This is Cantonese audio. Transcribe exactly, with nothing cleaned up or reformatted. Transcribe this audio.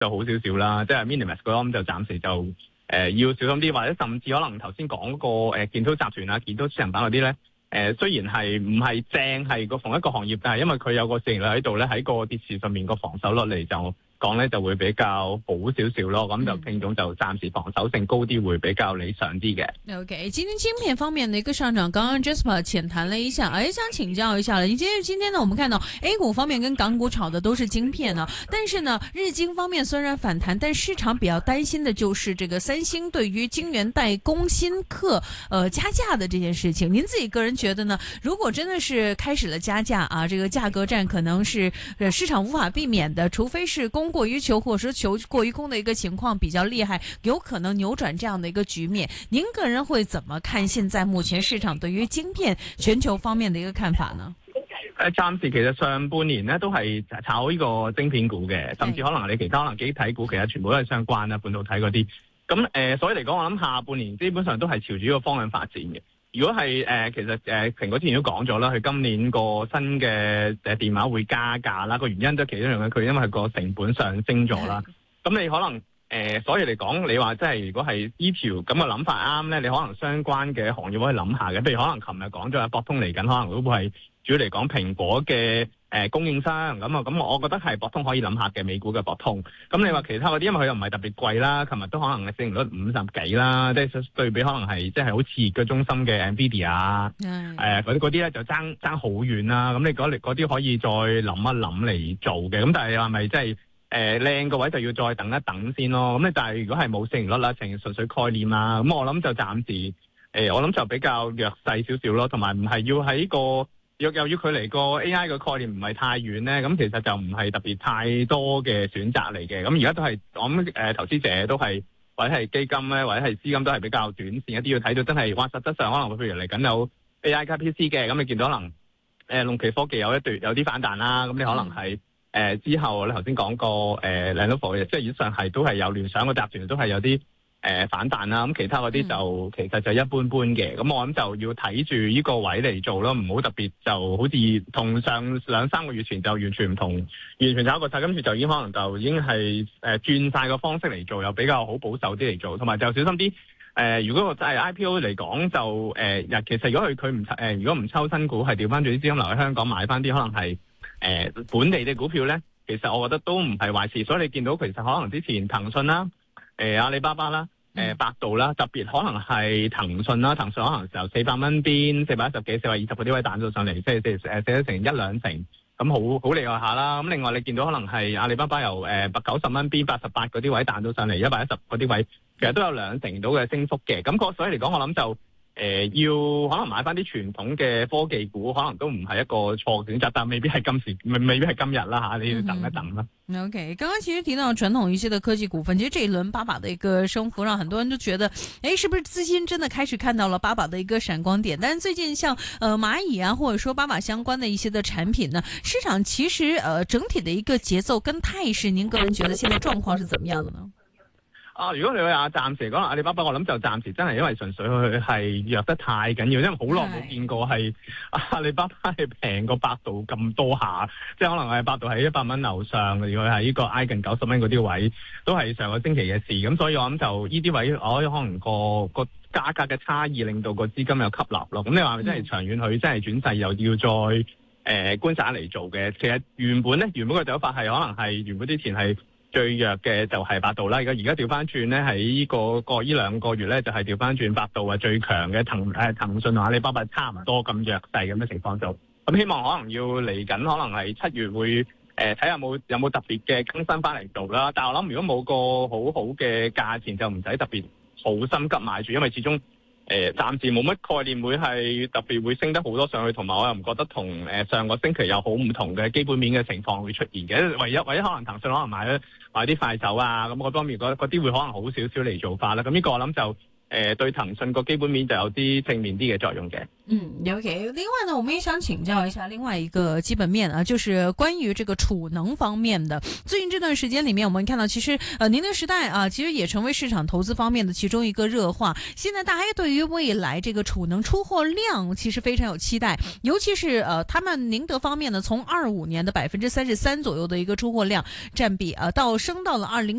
就好少少啦，即係 Minimax 嗰啲咁就暫時就誒、呃、要小心啲，或者甚至可能頭先講個誒建滔集團啊、建滔私人版嗰啲咧，誒、呃、雖然係唔係正係個同一個行業，但係因為佢有個市盈率喺度咧，喺個跌市上面個防守率嚟就講咧就會比較好少少咯，咁就聽眾就暫時防守性高啲，會比較理想啲嘅。 OK， 今天晶片方面的一個上漲，剛剛 Jasper 淺談了一下，誒想請教一下了。今天今天呢，我們看到 A 股方面跟港股炒的都是晶片呢，但是呢，日經方面雖然反彈，但市場比較擔心的就是這個三星對於晶圓代工芯刻呃加價的這件事情。您自己個人覺得呢？如果真的是開始了加價啊，這個價格戰可能是呃市場無法避免的，除非是供過於求，或者是求過於供的一個情況比較厲害，有可能扭轉這樣的一個局面。您個人會怎麼看現在目前市場對於晶片全球方面的一個看法呢？ 誒，暫時其實上半年咧都係炒呢個晶片股嘅，甚至可能你其他可能機體股其實全部都係相關啦，半導體嗰啲。咁誒、呃，所以嚟講，我諗下半年基本上都係朝住呢個方向發展嘅。如果係誒、呃，其實誒，蘋、呃、果之前都講咗啦，佢今年個新嘅誒電話會加價啦，個原因都其中一樣嘅，佢因為個成本上升咗啦。咁你可能誒、呃，所以嚟講，你話即係如果係呢條咁嘅諗法啱咧，你可能相關嘅行業可以諗下嘅，譬如可能琴日講咗啊，博通嚟緊，可能都會係主要嚟講蘋果嘅。誒、呃、供應商咁啊，咁我覺得係博通可以諗下嘅，美股嘅博通。咁你話其他嗰啲，因為佢又唔係特別貴啦，琴日都可能係市盈率五十幾啦，即係對比可能係即係好似熱嘅中心嘅 Nvidia 啊，誒嗰啲嗰啲咧就爭爭好遠啦。咁你嗰嗰啲可以再諗一諗嚟做嘅。咁但係係咪即係誒靚個位就要再等一等先咯？咁你但係如果係冇市盈率啦，淨係純粹概念啊，咁我諗就暫時誒、呃，我諗就比較弱勢少少咯，同埋唔係要喺個。又又要佢離個 A I 嘅概念唔係太遠咧，咁其實就唔係特別太多嘅選擇嚟嘅。咁而家都係我諗誒投資者都係或者係基金咧，或者係資金都係比較短線一啲，要睇到真係哇，實質上可能譬如嚟緊有 A I 加 P C 嘅，咁你見到可能誒龍旗科技有一段有啲反彈啦，咁你可能係誒、呃、之後你頭先講過誒 Lenovo 即係以上係都係有聯想個集團都係有啲。誒、呃、反彈啦，咁其他嗰啲就、嗯、其實就一般般嘅，咁我諗就要睇住呢個位嚟做咯，唔好特別就好似同上兩三個月前就完全唔同，完全炒過晒，跟住就已經可能就已經係誒、呃、轉晒個方式嚟做，又比較好保守啲嚟做，同埋就小心啲。誒、呃，如果個係 I P O 嚟講就誒、呃，其實如果佢佢唔誒，如果唔抽新股，係調翻轉啲資金留喺香港買翻啲可能係誒、呃、本地嘅股票咧，其實我覺得都唔係壞事。所以你見到其實可能之前騰訊啦。誒、呃、阿里巴巴啦，誒、呃、百度啦，特別可能係騰訊啦，騰訊可能就四百蚊邊，四百一十幾、四百二十嗰啲位彈到上嚟，即係即係誒寫咗成一兩成，咁好好厲害下啦。咁另外你見到可能係阿里巴巴由誒百九十蚊邊、八十八嗰啲位彈到上嚟一百一十嗰啲位，其實都有兩成到嘅升幅嘅。咁個所以嚟講，我諗就。誒、呃，要可能買翻啲傳統嘅科技股，可能都唔係一個錯選擇，但未必係今時，未未必係今日啦吓，你要等一等啦。 嗯、OK， 剛剛其實提到傳統一些的科技股份，其實這一輪八把的一個升幅，讓很多人都覺得，誒，是不是資金真的開始看到了八把的一個閃光點？但是最近像呃螞蟻啊，或者說八把相關的一些的產品呢，市場其實呃整體的一個節奏跟態勢，您個人覺得現在狀況是怎麼樣的呢？ 啊！如果你話暫時嚟講，阿里巴巴我諗就暫時真係因為純粹佢係弱得太緊要，因為好耐冇見過係阿里巴巴係平過百度咁多下，即係可能係百度喺一百蚊樓上，如果係呢個挨近九十蚊嗰啲位，都係上個星期嘅事。咁所以我諗就呢啲位，我可能個個價格嘅差異令到個資金有吸納咯。咁你話咪真係長遠佢真係轉勢又要再誒、呃、觀察嚟做嘅？其實原本咧，原本嘅走法係可能係原本之前係。最弱嘅就係百度啦，而家而家調翻轉咧，喺呢個個呢兩個月咧就係調翻轉百度係最強嘅，騰誒騰訊同阿里巴巴差唔多咁弱勢咁嘅情況就，咁希望可能要嚟緊，可能係七月會誒睇下冇有冇特別嘅更新翻嚟做啦。但係我諗如果冇個好好嘅價錢就唔使特別好心急買住，因為始終。誒暫時冇乜概念會係特別會升得好多上去，同埋我又唔覺得同誒上個星期有好唔同嘅基本面嘅情況會出現嘅。唯一唯一可能騰訊可能買咗買啲快手啊，咁嗰方面嗰啲會可能好少少嚟做法啦。咁呢個我諗就呃、對騰訊個基本面就有啲正面啲嘅作用嘅。 嗯 ，OK。另外呢，我們也想請教一下另外一個基本面啊，就是關於這個儲能方面的。最近這段時間裏面，我們看到其實呃寧德時代啊，其實也成為市場投資方面的其中一個熱話。現在大家對於未來這個儲能出貨量其實非常有期待，尤其是呃他們寧德方面呢，從二五年的百分之三十三左右的一個出貨量佔比啊，到升到了二零